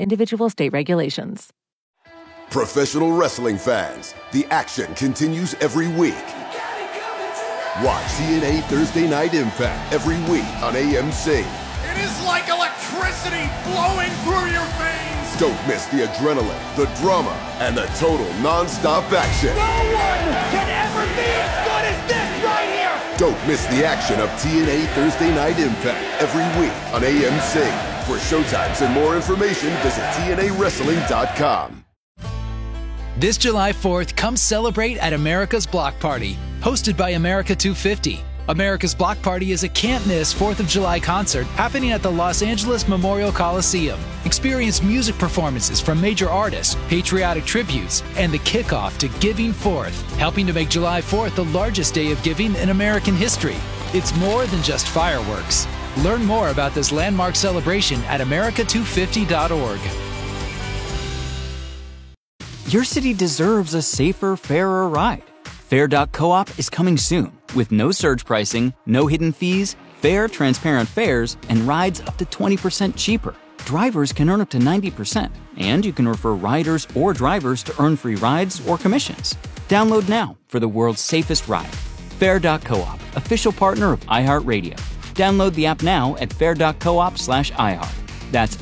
individual state regulations. Professional wrestling fans, the action continues every week. Watch TNA Thursday Night Impact every week on AMC. It is like electricity flowing through your veins. Don't miss the adrenaline, the drama, and the total non-stop action. No one can ever be as good as this right here. Don't miss the action of TNA Thursday Night Impact every week on AMC. For showtimes and more information, visit TNAWrestling.com. This July 4th, come celebrate at America's Block Party, hosted by America 250. America's Block Party is a can't-miss 4th of July concert happening at the Los Angeles Memorial Coliseum. Experience music performances from major artists, patriotic tributes, and the kickoff to Giving Fourth, helping to make July 4th the largest day of giving in American history. It's more than just fireworks. Learn more about this landmark celebration at america250.org. Your city deserves a safer, fairer ride. Fair.coop is coming soon with no surge pricing, no hidden fees, fair, transparent fares, and rides up to 20% cheaper. Drivers can earn up to 90%, and you can refer riders or drivers to earn free rides or commissions. Download now for the world's safest ride. Fair.coop, official partner of iHeartRadio. Download the app now at fair.coop/iHeart. That's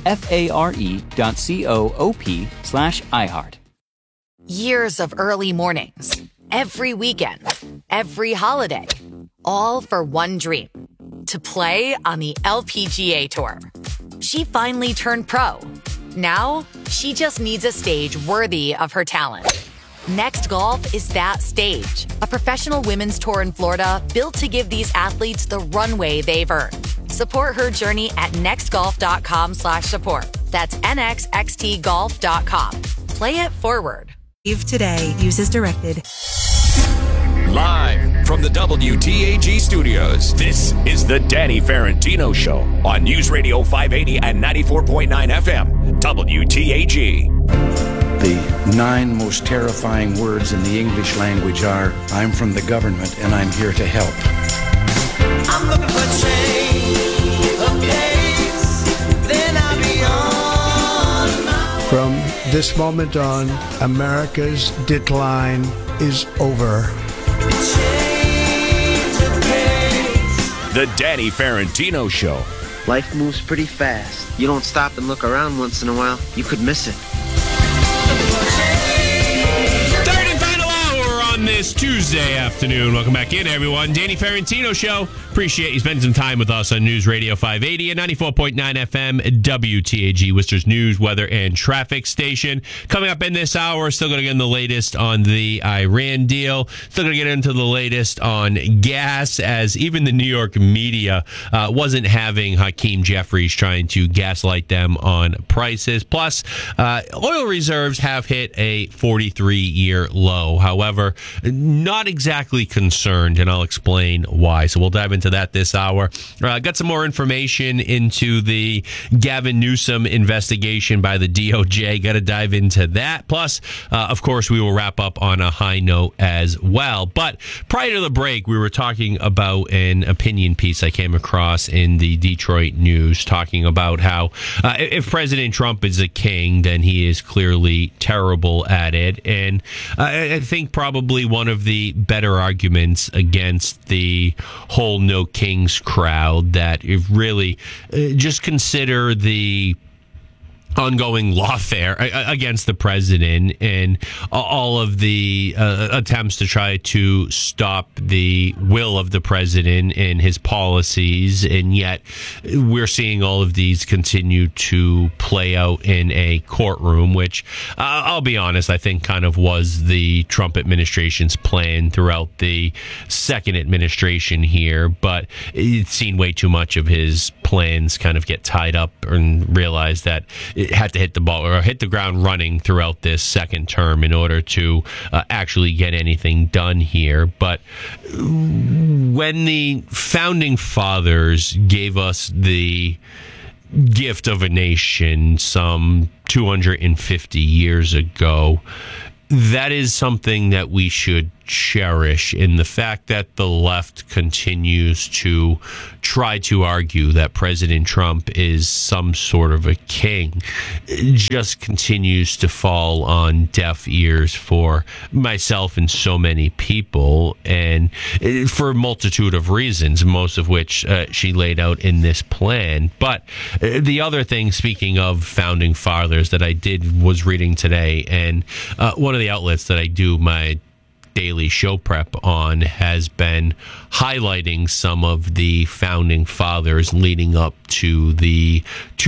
FARE.coop/iHeart. Years of early mornings, every weekend, every holiday, all for one dream, to play on the LPGA Tour. She finally turned pro. Now, she just needs a stage worthy of her talent. Next Golf is that stage, a professional women's tour in Florida built to give these athletes the runway they've earned. Support her journey at nextgolf.com/support. That's nxxtgolf.com. Play it forward. Today, use as directed. Live from the WTAG studios, this is the Danny Ferentino Show on News Radio 580 and 94.9 FM, WTAG. The 9 most terrifying words in the English language are, I'm from the government and I'm here to help. I'm looking for change of pace, then I'll be on my way. From this moment on, America's decline is over. The Danny Ferentino Show. Life moves pretty fast. You don't stop and look around once in a while, you could miss it. Third and final hour on this Tuesday afternoon. Welcome back in, everyone. Danny Ferentino Show. Appreciate you spending some time with us on News Radio 580 and 94.9 FM WTAG, Worcester's news, weather, and traffic station. Coming up in this hour, still going to get in the latest on the Iran deal. Still going to get into the latest on gas, as even the New York media wasn't having Hakeem Jeffries trying to gaslight them on prices. Plus, oil reserves have hit a 43-year low. However, not exactly concerned, and I'll explain why. So we'll dive into that this hour. Got some more information into the Gavin Newsom investigation by the DOJ. Got to dive into that. Plus, of course, we will wrap up on a high note as well. But prior to the break, we were talking about an opinion piece I came across in the Detroit News talking about how if President Trump is a king, then he is clearly terrible at it. And I think probably one of the better arguments against the whole no kings crowd, that if really just consider the ongoing lawfare against the president and all of the attempts to try to stop the will of the president and his policies, and yet we're seeing all of these continue to play out in a courtroom, which I'll be honest, I think kind of was the Trump administration's plan throughout the second administration here, but it's seen way too much of his plans kind of get tied up and realize that it had to hit the ball or hit the ground running throughout this second term in order to actually get anything done here. But when the founding fathers gave us the gift of a nation some 250 years ago, that is something that we should cherish in the fact that the left continues to try to argue that President Trump is some sort of a king just continues to fall on deaf ears for myself and so many people, and for a multitude of reasons, most of which she laid out in this plan. But the other thing, speaking of founding fathers, that I was reading today, and one of the outlets that I do my daily show prep on has been highlighting some of the founding fathers leading up to the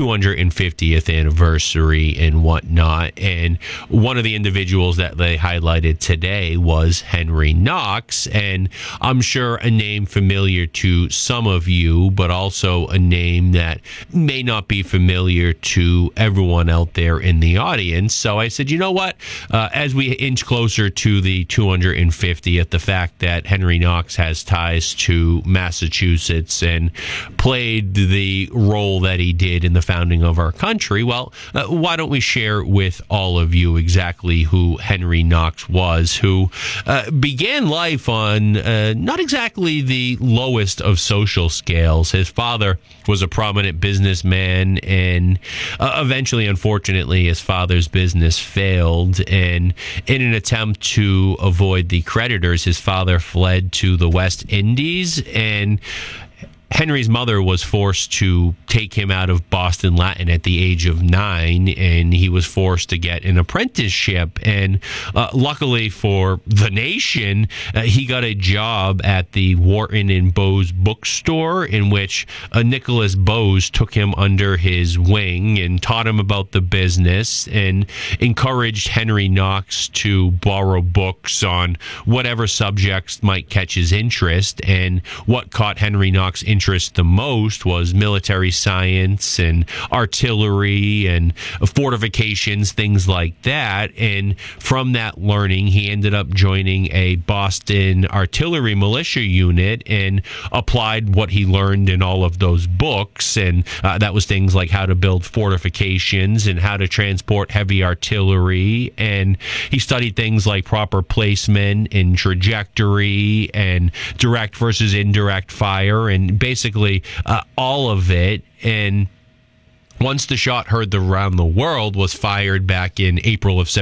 250th anniversary and whatnot. And one of the individuals that they highlighted today was Henry Knox. And I'm sure a name familiar to some of you, but also a name that may not be familiar to everyone out there in the audience. So I said, you know what? As we inch closer to the 250th, the fact that Henry Knox has ties to Massachusetts and played the role that he did in the founding of our country, well, why don't we share with all of you exactly who Henry Knox was, who began life on not exactly the lowest of social scales. His father was a prominent businessman, and eventually, unfortunately, his father's business failed, and in an attempt to avoid the creditors, his father fled to the West Indies, and Henry's mother was forced to take him out of Boston Latin at the age of 9, and he was forced to get an apprenticeship. And luckily for the nation, he got a job at the Wharton and Bowes bookstore, in which Nicholas Bowes took him under his wing and taught him about the business and encouraged Henry Knox to borrow books on whatever subjects might catch his interest. And what caught Henry Knox' interest the most was military science and artillery and fortifications, things like that. And from that learning, he ended up joining a Boston artillery militia unit and applied what he learned in all of those books. And that was things like how to build fortifications and how to transport heavy artillery. And he studied things like proper placement and trajectory and direct versus indirect fire, and basically all of it. And once the shot heard around the world was fired back in April of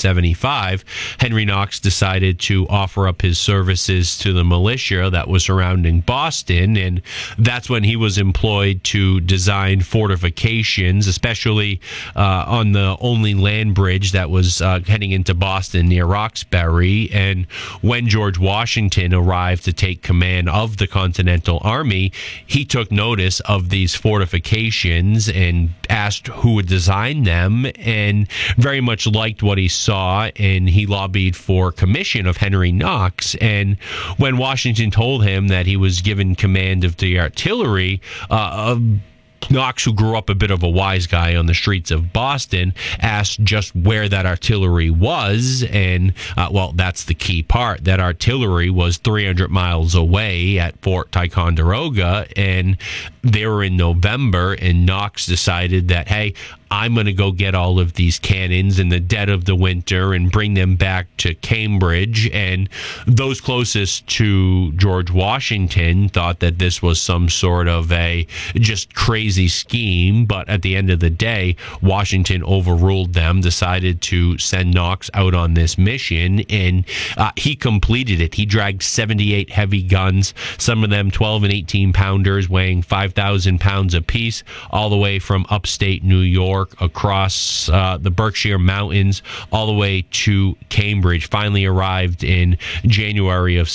1775, Henry Knox decided to offer up his services to the militia that was surrounding Boston, and that's when he was employed to design fortifications, especially on the only land bridge that was heading into Boston near Roxbury. And when George Washington arrived to take command of the Continental Army, he took notice of these fortifications and asked who would design them, and very much liked what he saw, and he lobbied for commission of Henry Knox. And when Washington told him that he was given command of the artillery, Knox, who grew up a bit of a wise guy on the streets of Boston, asked just where that artillery was. And, well, that's the key part. That artillery was 300 miles away at Fort Ticonderoga, and they were in November, and Knox decided that, hey, I'm going to go get all of these cannons in the dead of the winter and bring them back to Cambridge. And those closest to George Washington thought that this was some sort of a just crazy scheme. But at the end of the day, Washington overruled them, decided to send Knox out on this mission, and he completed it. He dragged 78 heavy guns, some of them 12 and 18 pounders weighing 5,000 pounds apiece, all the way from upstate New York across the Berkshire Mountains all the way to Cambridge. Finally arrived in January of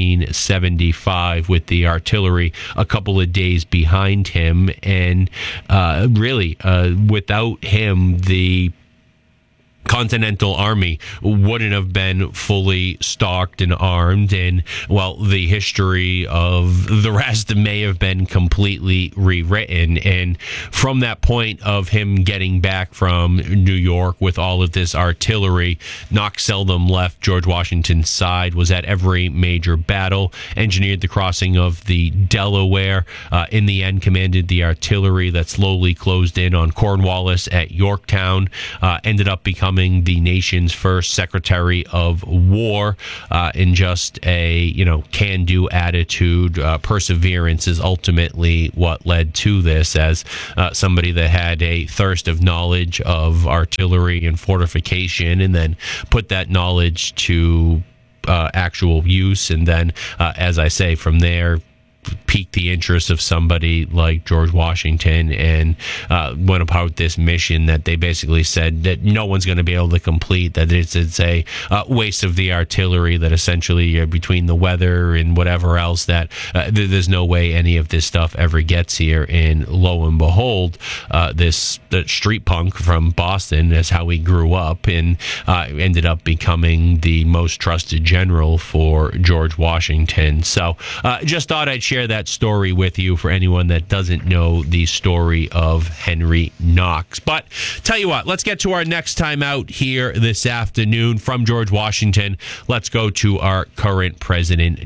1775 with the artillery a couple of days behind him. And really, without him, the Continental Army wouldn't have been fully stocked and armed, and, well, the history of the rest may have been completely rewritten. And from that point of him getting back from New York with all of this artillery, Knox seldom left George Washington's side, was at every major battle, engineered the crossing of the Delaware, in the end commanded the artillery that slowly closed in on Cornwallis at Yorktown, ended up becoming becoming the nation's first Secretary of War, in just a can-do attitude. Perseverance is ultimately what led to this, as somebody that had a thirst of knowledge of artillery and fortification, and then put that knowledge to actual use, and then, as I say, from there, piqued the interest of somebody like George Washington, and went about this mission that they basically said that no one's going to be able to complete, that it's a waste of the artillery, that essentially between the weather and whatever else, that there's no way any of this stuff ever gets here. And lo and behold, the street punk from Boston is how he grew up, and ended up becoming the most trusted general for George Washington. So just thought I'd share that story with you for anyone that doesn't know the story of Henry Knox. But tell you what, let's get to our next time out here this afternoon from George Washington. Let's go to our current president,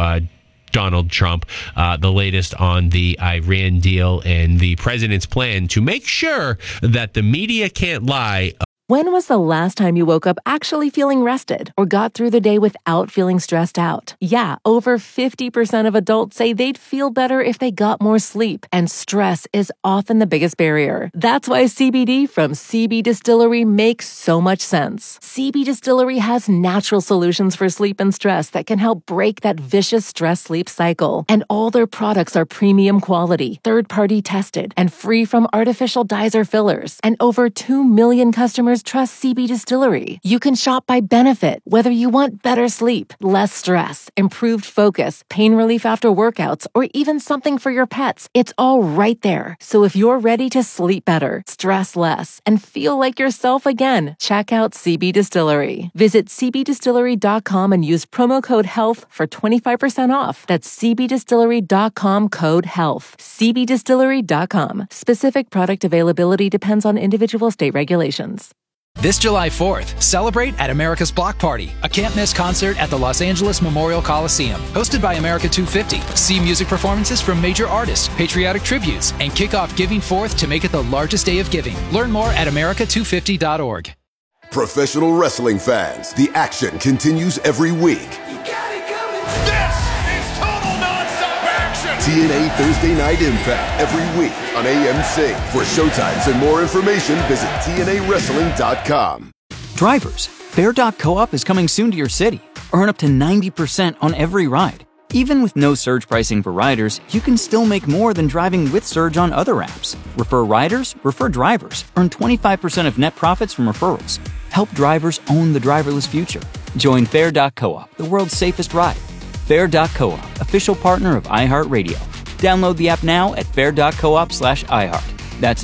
Donald Trump, the latest on the Iran deal and the president's plan to make sure that the media can't lie. When was the last time you woke up actually feeling rested or got through the day without feeling stressed out? Yeah, over 50% of adults say they'd feel better if they got more sleep, and stress is often the biggest barrier. That's why CBD from CB Distillery makes so much sense. CB Distillery has natural solutions for sleep and stress that can help break that vicious stress-sleep cycle. And all their products are premium quality, third-party tested, and free from artificial dyes or fillers. And over 2 million customers trust CB Distillery. You can shop by benefit, whether you want better sleep, less stress, improved focus, pain relief after workouts, or even something for your pets. It's all right there. So if you're ready to sleep better, stress less, and feel like yourself again, check out CB Distillery. Visit cbdistillery.com and use promo code HEALTH for 25% off. That's cbdistillery.com, code HEALTH. cbdistillery.com. Specific product availability depends on individual state regulations. This July 4th, celebrate at America's Block Party, a can't-miss concert at the Los Angeles Memorial Coliseum. Hosted by America 250. See music performances from major artists, patriotic tributes, and kick off Giving Forth to make it the largest day of giving. Learn more at america250.org. Professional wrestling fans, the action continues every week. TNA Thursday Night Impact every week on AMC. For showtimes and more information, visit TNAWrestling.com. Drivers, Fair.coop is coming soon to your city. Earn up to 90% on every ride. Even with no surge pricing for riders, you can still make more than driving with surge on other apps. Refer riders, refer drivers. Earn 25% of net profits from referrals. Help drivers own the driverless future. Join Fair.coop, the world's safest ride. Fair.coop, official partner of iHeartRadio. Download the app now at fair.coop/iHeart. That's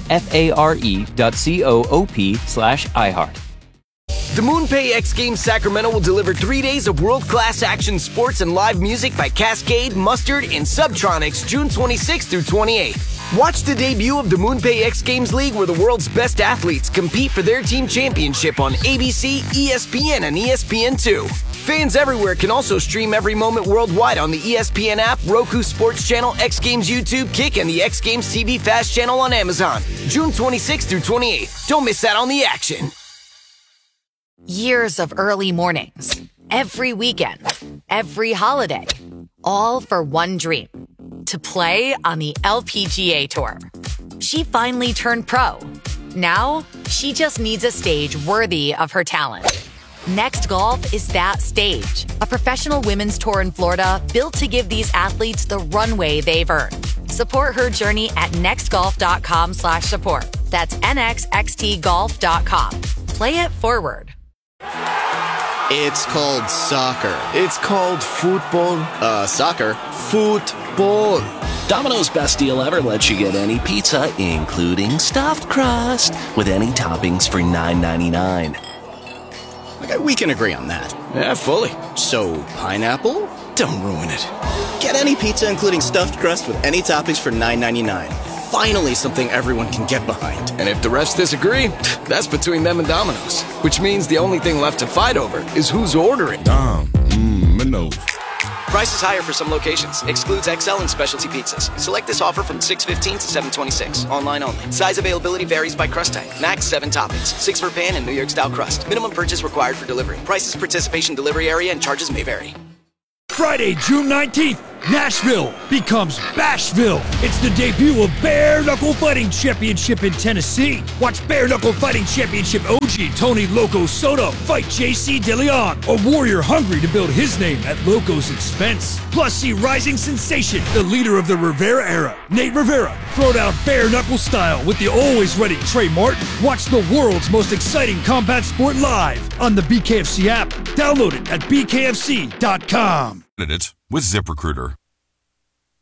FARE.coop/iHeart. The MoonPay X Games Sacramento will deliver 3 days of world-class action sports and live music by Cascade, Mustard, and Subtronics June 26th through 28th. Watch the debut of the MoonPay X Games League, where the world's best athletes compete for their team championship on ABC, ESPN, and ESPN2. Fans everywhere can also stream every moment worldwide on the ESPN app, Roku Sports Channel, X Games YouTube, Kick, and the X Games TV Fast channel on Amazon. June 26th through 28th. Don't miss out on the action. Years of early mornings, every weekend, every holiday, all for one dream, to play on the LPGA Tour. She finally turned pro. Now, she just needs a stage worthy of her talent. Next Golf is that stage, a professional women's tour in Florida built to give these athletes the runway they've earned. Support her journey at nextgolf.com/support. That's nxxtgolf.com. Play it forward. It's called soccer. It's called football. Soccer. Football. Domino's Best Deal Ever lets you get any pizza, including stuffed crust, with any toppings for $9.99. Okay, we can agree on that. Yeah, fully. So, pineapple? Don't ruin it. Get any pizza, including stuffed crust, with any toppings for $9.99. Finally, something everyone can get behind. And if the refs disagree, that's between them and Domino's. Which means the only thing left to fight over is who's ordering. Domino's. Price is higher for some locations. Excludes XL and specialty pizzas. Select this offer from 6/15 to 7/26. Online only. Size availability varies by crust type. Max 7 toppings. 6 for pan and New York style crust. Minimum purchase required for delivery. Prices, participation, delivery area, and charges may vary. Friday, June 19th, Nashville becomes Bashville. It's the debut of Bare Knuckle Fighting Championship in Tennessee. Watch Bare Knuckle Fighting Championship OG Tony Loco Soto fight JC DeLeon, a warrior hungry to build his name at Loco's expense. Plus, see rising sensation, the leader of the Rivera era, Nate Rivera, throw down bare knuckle style with the always ready Trey Martin. Watch the world's most exciting combat sport live on the BKFC app. Download it at bkfc.com. It with ZipRecruiter.